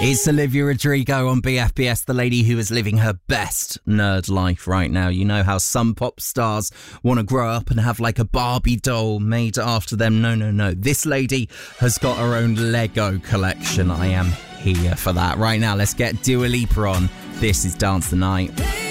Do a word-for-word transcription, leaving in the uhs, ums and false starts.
It's Olivia Rodrigo on B F B S, the lady who is living her best nerd life right now. You know how some pop stars want to grow up and have like a Barbie doll made after them. No, no, no. This lady has got her own Lego collection. I am here for that. Right now, let's get Dua Lipa on. This is Dance the Night.